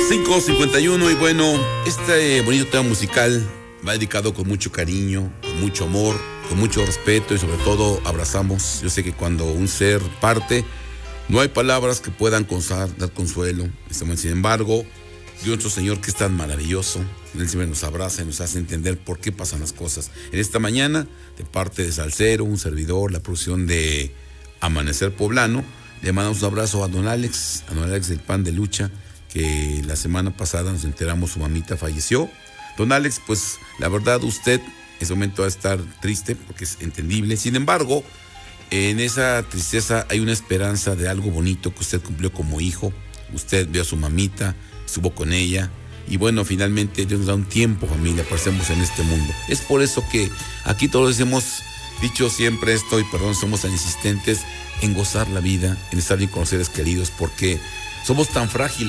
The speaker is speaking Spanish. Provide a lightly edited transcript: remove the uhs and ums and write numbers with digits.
5:51 y bueno, este bonito tema musical va dedicado con mucho cariño, con mucho amor, con mucho respeto y sobre todo abrazamos. Yo sé que cuando un ser parte, no hay palabras que puedan dar consuelo. Sin embargo, Dios nuestro Señor, que es tan maravilloso, Él siempre nos abraza y nos hace entender por qué pasan las cosas. En esta mañana, de parte de Salcero, un servidor, la producción de Amanecer Poblano, le mandamos un abrazo a don Alex del Pan de Lucha, que la semana pasada nos enteramos su mamita falleció. Don Alex, pues la verdad usted en ese momento va a estar triste porque es entendible. Sin embargo, en esa tristeza hay una esperanza de algo bonito que usted cumplió como hijo. Usted vio a su mamita, estuvo con ella y bueno, finalmente Dios nos da un tiempo, familia, aparecemos en este mundo. Es por eso que aquí todos hemos dicho siempre esto y perdón, somos tan insistentes en gozar la vida, en estar bien con los seres queridos porque somos tan frágiles.